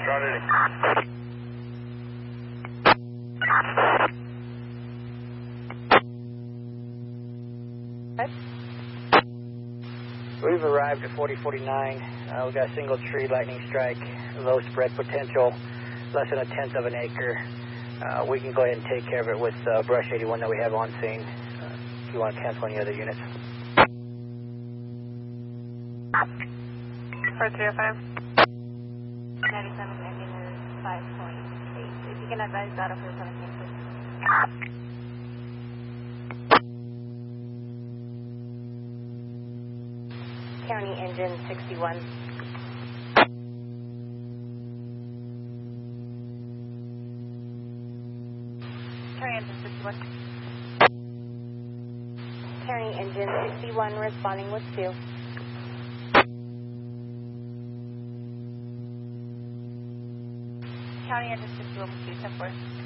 Roger. We've arrived at 4049. We've got a single tree lightning strike, low spread potential, less than 1/10 of an acre. We can go ahead and take care of it with Brush 81 that we have on scene. If you want to cancel any other units. 4305. 97 ending is 5.8. If you can advise that of your 17, please. County engine 61. County engine 61. County engine 61 responding with 2. County engine 61 with 2, 10-4.